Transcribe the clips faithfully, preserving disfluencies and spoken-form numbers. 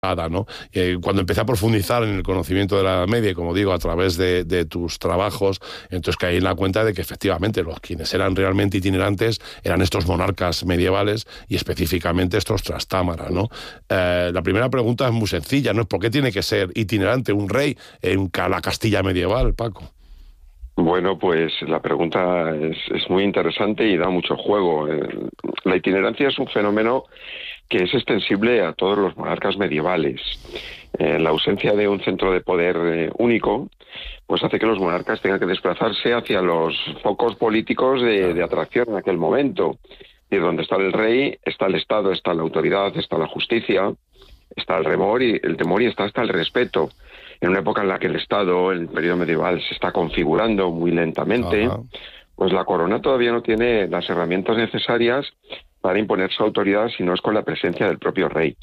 ¿no? Eh, cuando empecé a profundizar en el conocimiento de la Edad Media, y como digo, a través de, de tus trabajos, entonces caí en la cuenta de que efectivamente los quienes eran realmente itinerantes eran estos monarcas medievales y específicamente estos trastámaras, ¿no? Eh, la primera pregunta es muy sencilla, ¿no? ¿Por qué tiene que ser itinerante un rey en la Castilla medieval, Paco? Bueno, pues la pregunta es, es muy interesante y da mucho juego. La itinerancia es un fenómeno que es extensible a todos los monarcas medievales. Eh, la ausencia de un centro de poder eh, único, pues hace que los monarcas tengan que desplazarse hacia los focos políticos de, de atracción en aquel momento. Y donde está el rey, está el Estado, está la autoridad, está la justicia, está el temor y el temor y está hasta el respeto. En una época en la que el Estado, el periodo medieval, se está configurando muy lentamente, Ajá. pues la corona todavía no tiene las herramientas necesarias para imponer su autoridad si no es con la presencia del propio rey.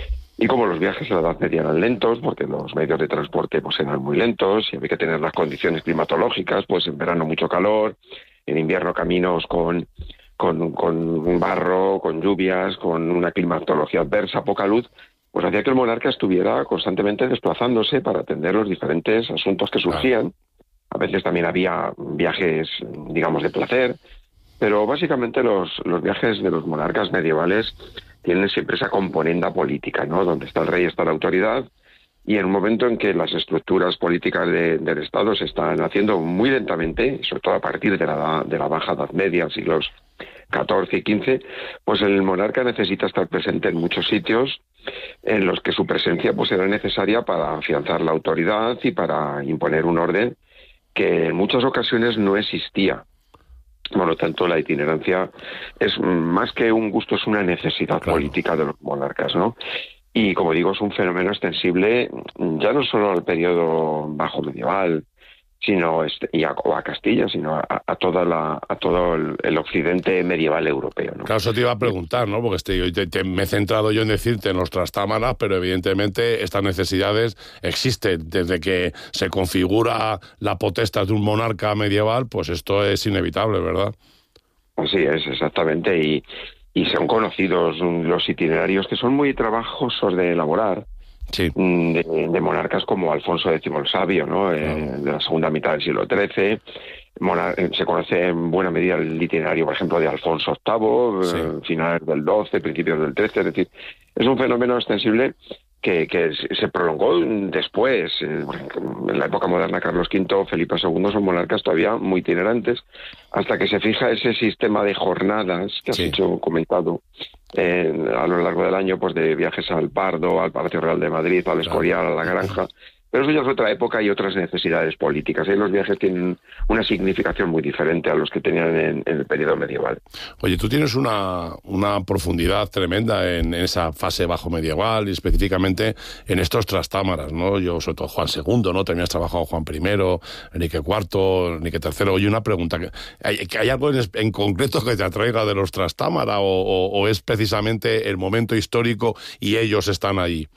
Y como los viajes en la Edad Media eran lentos, porque los medios de transporte pues eran muy lentos y había que tener las condiciones climatológicas, pues en verano mucho calor, en invierno caminos con, con, con barro, con lluvias, con una climatología adversa, poca luz, pues hacía que el monarca estuviera constantemente desplazándose para atender los diferentes asuntos que surgían. A veces también había viajes, digamos, de placer, pero básicamente los, los viajes de los monarcas medievales tienen siempre esa componenda política, ¿no? Donde está el rey, está la autoridad, y en un momento en que las estructuras políticas de, del Estado se están haciendo muy lentamente, sobre todo a partir de la, de la Baja Edad Media, siglos catorce y quince, pues el monarca necesita estar presente en muchos sitios en los que su presencia pues será necesaria para afianzar la autoridad y para imponer un orden que en muchas ocasiones no existía. Por lo tanto, la itinerancia es más que un gusto, es una necesidad claro. política de los monarcas, ¿no? Y como digo, es un fenómeno extensible ya no solo al periodo bajo medieval, sino este, y a, o a Castilla, sino a, a toda la a todo el, el occidente medieval europeo, ¿no? Claro, eso te iba a preguntar, ¿no? Porque este, te, te, me he centrado yo en decirte en los trastámaras, pero evidentemente estas necesidades existen desde que se configura la potestad de un monarca medieval, pues esto es inevitable, ¿verdad? Así es, exactamente, y, y son conocidos los itinerarios que son muy trabajosos de elaborar. Sí. De, de monarcas como Alfonso décimo el Sabio, ¿no? Eh, oh. De la segunda mitad del siglo trece. Monar se conoce en buena medida el itinerario, por ejemplo, de Alfonso octavo, sí. eh, finales del doce, principios del trece. Es decir, es un fenómeno extensible que, que se prolongó después. Eh, en la época moderna, Carlos quinto, Felipe segundo son monarcas todavía muy itinerantes, hasta que se fija ese sistema de jornadas que has sí. hecho comentado. Eh, a lo largo del año, pues de viajes al Pardo, al Palacio Real de Madrid, al Escorial, a la Granja. Pero eso ya es otra época y otras necesidades políticas. Ahí los viajes tienen una significación muy diferente a los que tenían en, en el periodo medieval. Oye, tú tienes una, una profundidad tremenda en esa fase bajo medieval y específicamente en estos trastámaras, ¿no? Yo, sobre todo Juan segundo, ¿no? También has trabajado Juan primero, Enrique cuarto, Enrique tercero. Oye, una pregunta. ¿Hay, ¿hay algo en, en concreto que te atraiga de los trastámaras o, o, o es precisamente el momento histórico y ellos están ahí?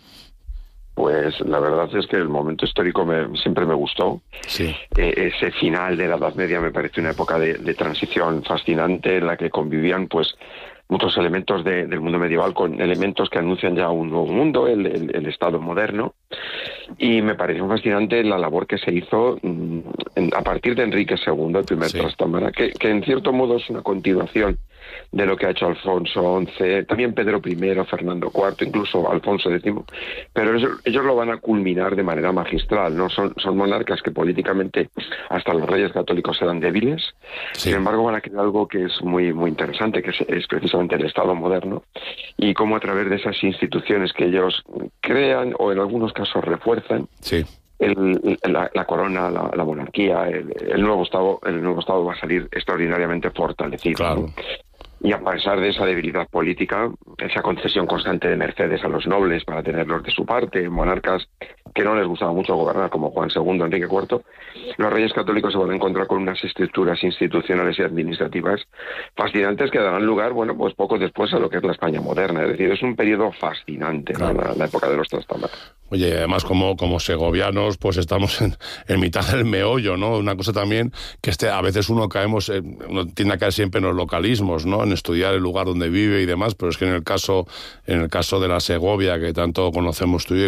Pues la verdad es que el momento histórico me, siempre me gustó. Sí. Eh, ese final de la Edad Media me parece una época de, de transición fascinante en la que convivían pues muchos elementos de, del mundo medieval con elementos que anuncian ya un nuevo mundo, el, el, el Estado moderno. Y me pareció fascinante la labor que se hizo mmm, en, a partir de Enrique segundo, el primer sí. trastámara, que, que en cierto modo es una continuación de lo que ha hecho Alfonso once, también Pedro primero, Fernando cuarto, incluso Alfonso décimo, pero ellos, ellos lo van a culminar de manera magistral, ¿no? Son, son monarcas que políticamente hasta los reyes católicos eran débiles, sí. sin embargo van a crear algo que es muy, muy interesante, que es, es precisamente el Estado moderno, y cómo a través de esas instituciones que ellos crean, o en algunos casos refuerzan, sí. El, la, la corona, la, la monarquía, el, el nuevo Estado, el nuevo Estado va a salir extraordinariamente fortalecido. Claro. ¿no? Y a pesar de esa debilidad política, esa concesión constante de mercedes a los nobles para tenerlos de su parte, monarcas que no les gustaba mucho gobernar, como Juan segundo, Enrique cuarto, los reyes católicos se van a encontrar con unas estructuras institucionales y administrativas fascinantes que darán lugar, bueno, pues poco después a lo que es la España moderna. Es decir, es un periodo fascinante, claro. ¿no? la, la época de los trastámaras. Oye, además como, como segovianos, pues estamos en, en mitad del meollo, ¿no? Una cosa también que este, a veces uno caemos, en, uno tiende a caer siempre en los localismos, ¿no? En estudiar el lugar donde vive y demás, pero es que en el caso, en el caso de la Segovia, que tanto conocemos tú y